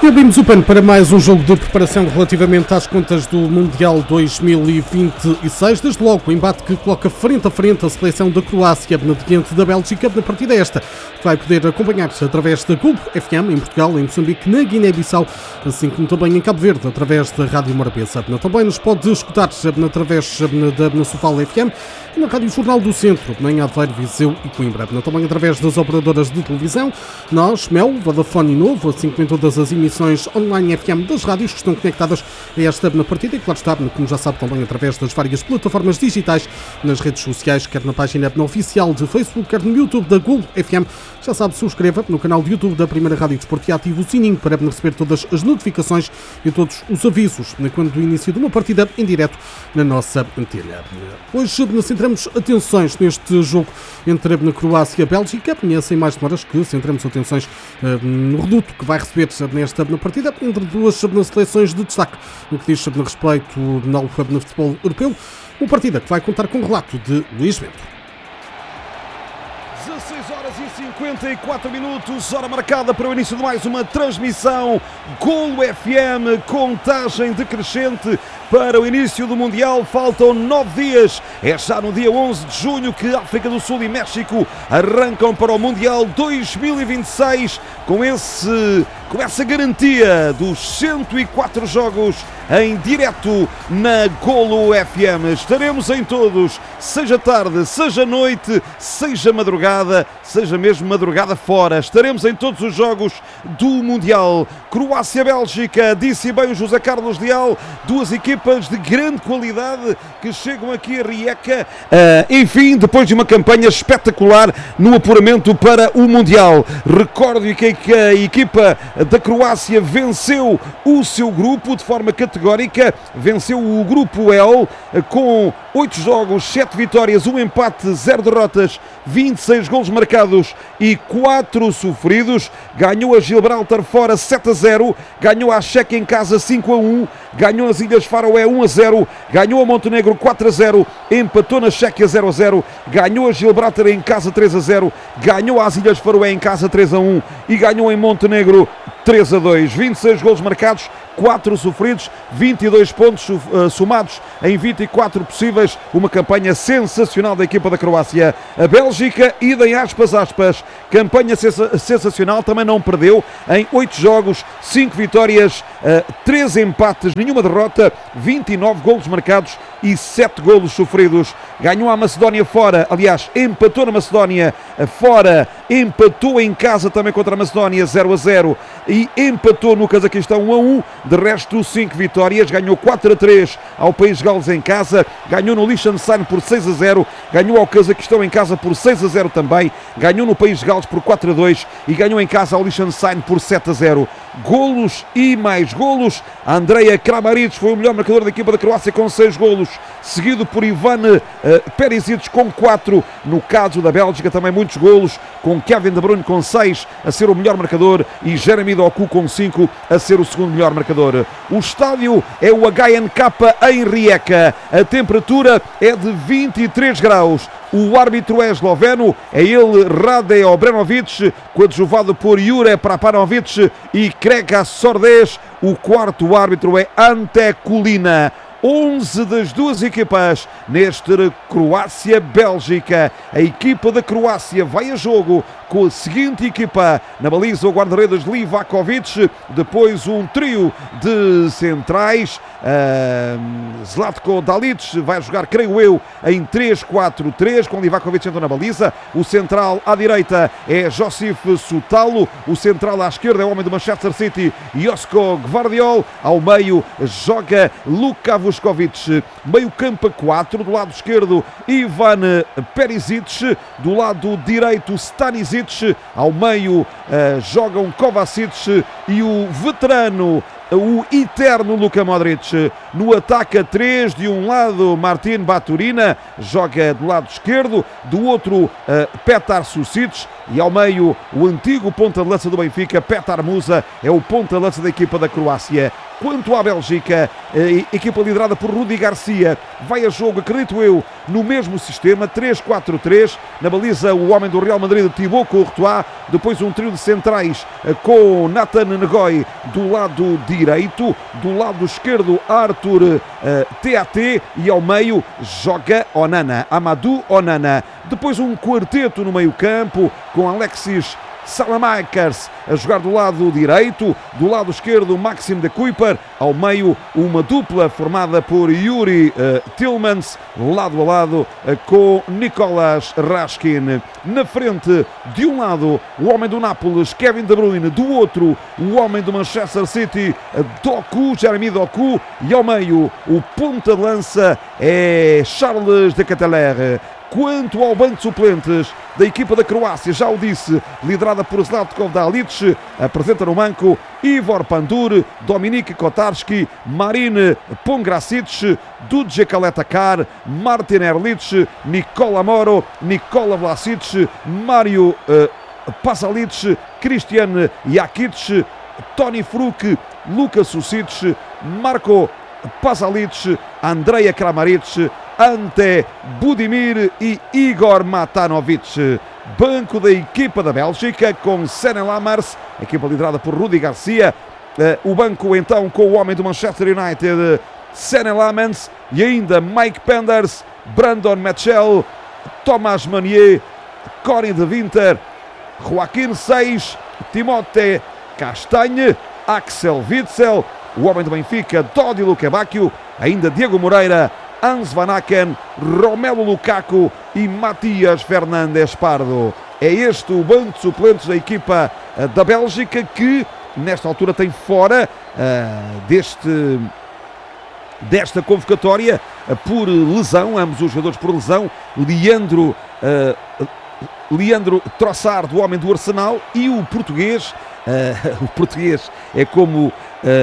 E abrimos o pano para mais um jogo de preparação relativamente às contas do Mundial 2026. Desde logo, o embate que coloca frente a frente a seleção da Croácia diante da Bélgica na partida esta, que vai poder acompanhar-se através da Globo FM em Portugal, em Moçambique, na Guiné-Bissau, assim como também em Cabo Verde, através da Rádio Morabeza. Também nos pode escutar através da Sofal FM e na Rádio Jornal do Centro, em Aveiro, Viseu e Coimbra. Também através das operadoras de televisão, nós, Mel, Vodafone e Novo, assim como em todas as emissões online FM das rádios que estão conectadas a esta partida e, claro está, como já sabe, também através das várias plataformas digitais, nas redes sociais, quer na página oficial de Facebook, quer no YouTube da Globo FM. Já sabe, subscreva no canal de YouTube da Primeira Rádio Desporto e ative o sininho para receber todas as notificações e todos os avisos quando do início de uma partida em direto na nossa antena. Hoje centramos atenções neste jogo entre a Croácia e a Bélgica, sem mais demoras que centramos atenções no reduto que vai receber nesta partida entre duas seleções de destaque no que diz respeito ao futebol europeu. Uma partida que vai contar com o relato de Luís Bento. 16h54, hora marcada para o início de mais uma transmissão. Golo FM, contagem decrescente para o início do Mundial. Faltam 9 dias. É já no dia 11 de junho que África do Sul e México arrancam para o Mundial 2026 com essa garantia dos 104 jogos em direto na Golo FM. Estaremos em todos, seja tarde, seja noite, seja madrugada, seja mesmo madrugada fora. Estaremos em todos os jogos do Mundial. Croácia-Bélgica, disse bem o José Carlos Leal, duas equipas de grande qualidade que chegam aqui a Rijeka, enfim, depois de uma campanha espetacular no apuramento para o Mundial. Recordo que a equipa da Croácia venceu o seu grupo de forma categórica, venceu o grupo L com 8 jogos, 7 vitórias, 1 empate, 0 derrotas, 26 golos marcados e 4 sofridos. Ganhou a Gibraltar fora 7-0, ganhou a Chequia em casa 5-1, ganhou as Ilhas Faroé 1-0, ganhou a Montenegro 4-0, empatou na Chequia 0-0, ganhou a Gibraltar em casa 3-0, ganhou as Ilhas Faroé em casa 3-1 e ganhou em Montenegro 3-2. 26 golos marcados, 4 sofridos, 22 pontos somados em 24 possíveis. Uma campanha sensacional da equipa da Croácia. A Bélgica, idem aspas, campanha sensacional, também não perdeu em 8 jogos, 5 vitórias, 3 empates, nenhuma derrota, 29 golos marcados e 7 golos sofridos. Ganhou a Macedónia fora, aliás, empatou na Macedónia fora, empatou em casa também contra a Macedónia 0-0 e empatou no Cazaquistão 1-1. De resto, 5 vitórias, ganhou 4-3 ao País de Gales em casa, ganhou no Liechtenstein por 6-0, ganhou ao Cazaquistão em casa por 6-0 também, ganhou no País de Gales por 4-2 e ganhou em casa ao Liechtenstein por 7-0. Golos e mais golos. Andreja Kramaric foi o melhor marcador da equipa da Croácia com 6 golos, seguido por Ivan Perisic com 4. No caso da Bélgica também muitos golos, com Kevin De Bruyne com 6 a ser o melhor marcador e Jeremy Doku com 5 a ser o segundo melhor marcador. O estádio é o HNK em Rijeka. A temperatura é de 23 graus. O árbitro é esloveno, é ele, Rade Obrenovic, coadjuvado por Jure Prapanovic e Kreka Sordes. O quarto árbitro é Ante Kulina. 11 das duas equipas neste Croácia-Bélgica. A equipa da Croácia vai a jogo com a seguinte equipa: na baliza o guarda-redes Livakovic, depois um trio de centrais, Zlatko Dalic vai jogar, creio eu, em 3-4-3, com Livakovic entrando na baliza. O central à direita é Josif Sutalo, o central à esquerda é o homem do Manchester City, Josko Gvardiol. Ao meio joga Luka Vuskovic. Meio campo a 4, do lado esquerdo Ivan Perisic, do lado direito Stanisic, ao meio jogam Kovacic e o veterano o eterno Luka Modric. No ataque a 3, de um lado Martin Baturina, joga do lado esquerdo, do outro Petar Susic, e ao meio o antigo ponta de lança do Benfica, Petar Musa, é o ponta de lança da equipa da Croácia. Quanto à Bélgica, a equipa liderada por Rudi Garcia vai a jogo, acredito eu, no mesmo sistema, 3-4-3, na baliza o homem do Real Madrid, Thibaut Courtois, depois um trio de centrais com Nathan Ngoy do lado direito, do lado esquerdo Arthur TAT, e ao meio joga Onana, Amadou Onana. Depois um quarteto no meio campo com Alexis Salamakers a jogar do lado direito, do lado esquerdo Maxim de Kuiper, ao meio uma dupla formada por Yuri Tillmans, lado a lado com Nicolas Raskin. Na frente, de um lado, o homem do Nápoles, Kevin De Bruyne, do outro, o homem do Manchester City, Doku, Jeremy Doku, e ao meio, o ponta de lança é Charles de Ketelaere. Quanto ao banco de suplentes da equipa da Croácia, já o disse, liderada por Zlatko Dalic, apresenta no banco Ivor Pandur, Dominik Kotarski, Marin Pongracic, Dudje Kaletakar, Martin Erlich, Nikola Moro, Nikola Vlasic, Mario Pasalic, Christian Jakic, Toni Fruk, Luka Susic, Marko Pasalic, Andreja Kramaric, Ante Budimir e Igor Matanovic. Banco da equipa da Bélgica com Senne Lammers, equipa liderada por Rudi Garcia. O banco então com o homem do Manchester United, Senne Lammers, e ainda Mike Penders, Brandon Mitchell, Thomas Meunier, Cory de Winter, Joaquim Seis, Timothée Castagne, Axel Witsel, o homem do Benfica, Dodi Lukebakio, ainda Diego Moreira, Hans Van Aken, Romelu Lukaku e Matias Fernandes Pardo. É este o banco de suplentes da equipa da Bélgica, que nesta altura tem fora desta convocatória por lesão, ambos os jogadores por lesão, Leandro Trossard, o homem do Arsenal, e o português. O português é como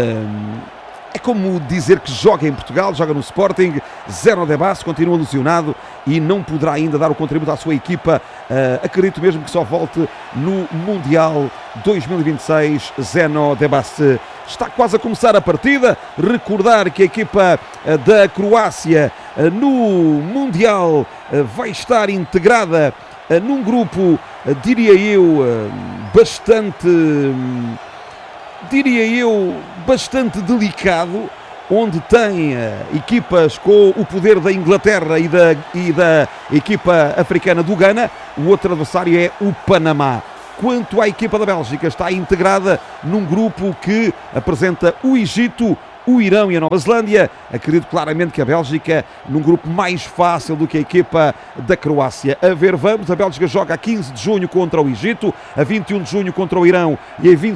dizer que joga em Portugal, joga no Sporting. Zeno de Basso continua lesionado e não poderá ainda dar o contributo à sua equipa. Acredito mesmo que só volte no Mundial 2026. Zeno de Basso. Está quase a começar a partida. Recordar que a equipa da Croácia no Mundial vai estar integrada num grupo, diria eu, bastante delicado, onde tem equipas com o poder da Inglaterra e da equipa africana do Ghana. O outro adversário é o Panamá. Quanto à equipa da Bélgica, está integrada num grupo que apresenta o Egito, o Irão e a Nova Zelândia. Acredito claramente que a Bélgica num grupo mais fácil do que a equipa da Croácia. A ver, vamos, a Bélgica joga a 15 de junho contra o Egito, a 21 de junho contra o Irão e a 25